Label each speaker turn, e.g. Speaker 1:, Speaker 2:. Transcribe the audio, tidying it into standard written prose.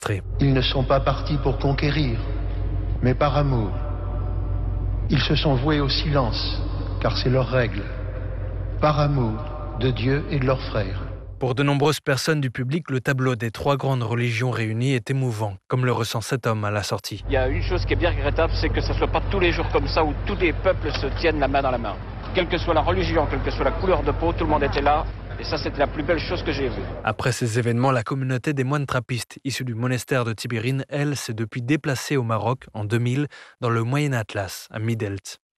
Speaker 1: Extrait.
Speaker 2: Ils ne sont pas partis pour conquérir, mais par amour. Ils se sont voués au silence, car c'est leur règle. Par amour de Dieu et de leurs frères.
Speaker 1: Pour de nombreuses personnes du public, le tableau des trois grandes religions réunies est émouvant, comme le ressent cet homme à la sortie.
Speaker 3: Il y a une chose qui est bien regrettable, c'est que ce ne soit pas tous les jours comme ça où tous les peuples se tiennent la main dans la main. Quelle que soit la religion, quelle que soit la couleur de peau, tout le monde était là. Et ça, c'était la plus belle chose que j'ai vue.
Speaker 1: Après ces événements, la communauté des moines trappistes, issus du monastère de Tibérine, elle, s'est depuis déplacée au Maroc en 2000, dans le Moyen Atlas, à Midelt.